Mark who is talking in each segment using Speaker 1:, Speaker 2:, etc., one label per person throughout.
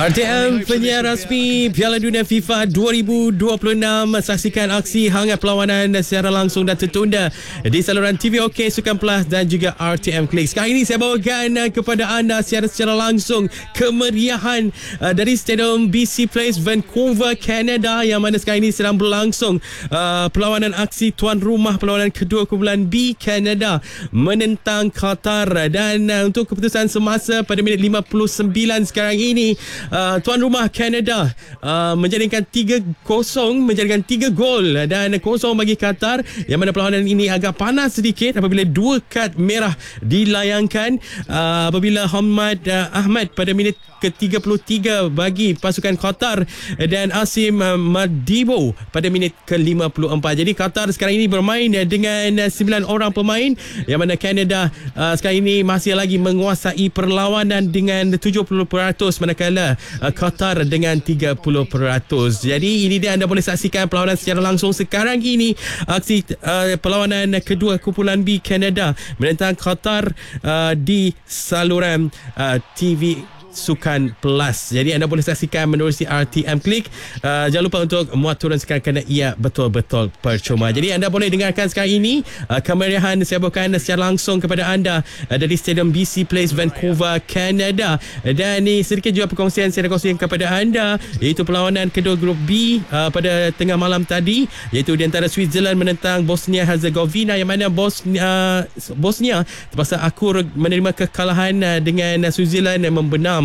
Speaker 1: RTM penyiar rasmi Piala Dunia FIFA 2026. Saksikan aksi hangat perlawanan secara langsung dan tertunda di saluran TV OK Sukan Plus dan juga RTM Klik. Sekarang ini saya bawakan kepada anda secara langsung kemeriahan dari Stadium BC Place, Vancouver, Canada, yang mana sekarang ini sedang berlangsung perlawanan aksi tuan rumah perlawanan kedua kumpulan B, Canada menentang Qatar. Dan untuk keputusan semasa pada minit 59 sekarang ini, tuan rumah Canada menjadikan 3-0, menjadikan 3 gol dan 0 bagi Qatar, yang mana perlawanan ini agak panas sedikit apabila 2 kad merah dilayangkan apabila Hamad Ahmad pada minit ke-33 bagi pasukan Qatar dan Asim Madibo pada minit ke-54. Jadi Qatar sekarang ini bermain dengan 9 orang pemain, yang mana Canada sekarang ini masih lagi menguasai perlawanan dengan 70%, manakala Qatar dengan 30%. Jadi ini dia, anda boleh saksikan perlawanan secara langsung sekarang ini, aksi perlawanan kedua kumpulan B Canada menentang Qatar di saluran TV Sukan Plus. Jadi anda boleh saksikan menerusi RTM Klik. Jangan lupa untuk muat turun sekarang kerana ia betul-betul percuma. Jadi anda boleh dengarkan sekarang ini kemeriahan saya bawakan secara langsung kepada anda dari Stadium BC Place, Vancouver, Canada. Dan ni sedikit juga perkongsian saya nak kongsikan kepada anda, iaitu perlawanan kedua grup B pada tengah malam tadi, iaitu di antara Switzerland menentang Bosnia Herzegovina, yang mana Bosnia terpaksa akur menerima kekalahan dengan Switzerland yang membenam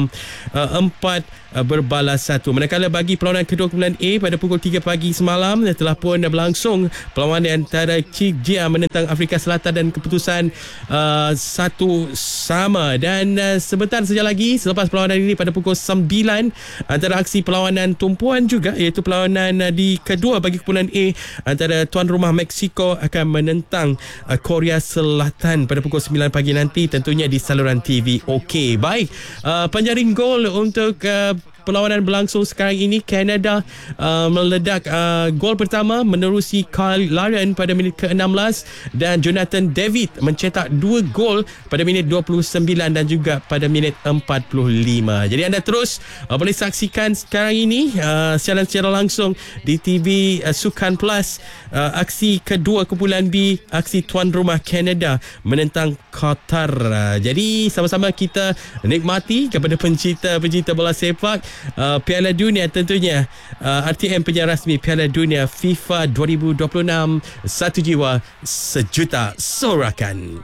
Speaker 1: 4 berbalas 1. Manakala bagi perlawanan kedua kumpulan A pada pukul 3 pagi semalam telah pun berlangsung perlawanan antara Kyrgyzstan menentang Afrika Selatan dan keputusan 1-1. Dan sebentar saja lagi selepas perlawanan ini pada pukul 9, antara aksi perlawanan tumpuan juga, iaitu perlawanan di kedua bagi kumpulan A antara tuan rumah Mexico akan menentang Korea Selatan pada pukul 9 pagi nanti, tentunya di saluran TV OK. Baik, penjaring gol untuk perlawanan berlangsung sekarang ini, Canada meledak gol pertama menerusi Kyle Larin pada minit ke-16 dan Jonathan David mencetak 2 gol pada minit 29 dan juga pada minit 45. Jadi anda terus boleh saksikan sekarang ini secara langsung di TV Sukan Plus, aksi kedua kumpulan B, aksi tuan rumah Canada menentang Qatar. Jadi sama-sama kita nikmati kepada pencinta bola sepak Piala Dunia, tentunya RTM penyiar rasmi Piala Dunia FIFA 2026. Satu jiwa, sejuta sorakan.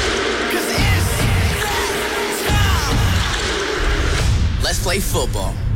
Speaker 2: Let's play football.